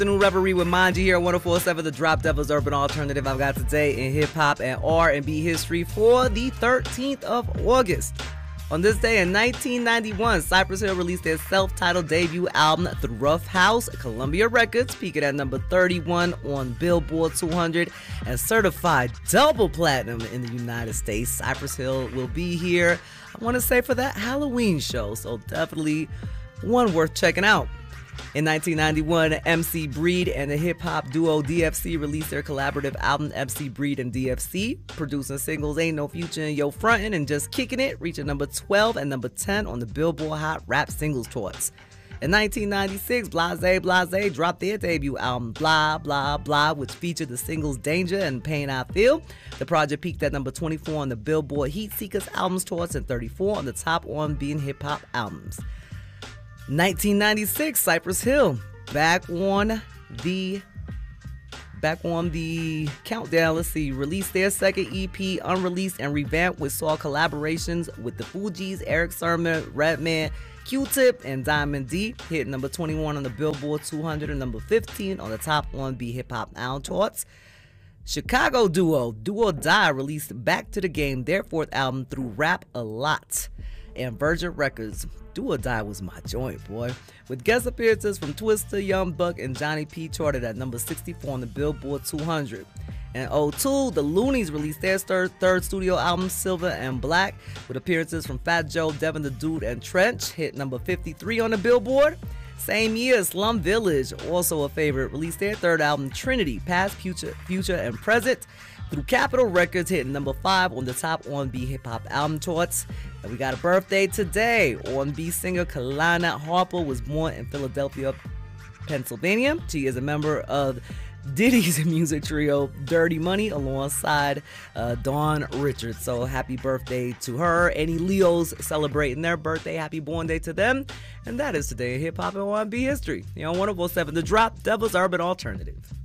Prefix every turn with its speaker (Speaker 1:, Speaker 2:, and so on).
Speaker 1: Afternoon Reverie with Manji here on 104.7 The Drop, Devil's Urban Alternative. I've got today in hip-hop and R&B history for the 13th of August. On this day in 1991, Cypress Hill released their self-titled debut album, The Rough House, Columbia Records, peaking at number 31 on Billboard 200 and certified double platinum in the United States. Cypress Hill will be here, I want to say, for that Halloween show, so definitely one worth checking out. In 1991, MC Breed and the hip-hop duo DFC released their collaborative album MC Breed and DFC, producing singles Ain't No Future in Yo Frontin' and Just Kickin' It, reaching number 12 and number 10 on the Billboard Hot Rap Singles charts. In 1996, Blase Blase dropped their debut album Blah Blah Blah, which featured the singles Danger and Pain I Feel. The project peaked at number 24 on the Billboard Heat Seekers albums charts and 34 on the top R&B and hip-hop albums. 1996, Cypress Hill back on the countdown. Let's see, released their second EP, Unreleased and Revamped, which saw collaborations with the Fugees, Eric Sermon, Redman, Q-Tip, and Diamond D, hit number 21 on the Billboard 200 and number 15 on the top R&B hip hop album charts. Chicago duo Do or Die released Back to the Game, their fourth album, Through Rap a Lot, and Virgin Records. Do or Die was my joint, boy. With guest appearances from Twista, Young Buck, and Johnny P, charted at number 64 on the Billboard 200. In 2002, the Loonies released their third studio album, Silver and Black, with appearances from Fat Joe, Devin the Dude, and Trench, hit number 53 on the Billboard. Same year, Slum Village, also a favorite, released their third album, Trinity, Past, Future, and Present, through Capitol Records, hitting number 5 on the top R&B hip-hop album charts. And we got a birthday today. R&B singer Kalana Harper was born in Philadelphia, Pennsylvania. She is a member of Diddy's music trio, Dirty Money, alongside Dawn Richards. So happy birthday to her. Any Leos celebrating their birthday, happy born day to them. And that is today in hip-hop and R&B history. Here on 104.7 The Drop, Devil's Urban Alternative.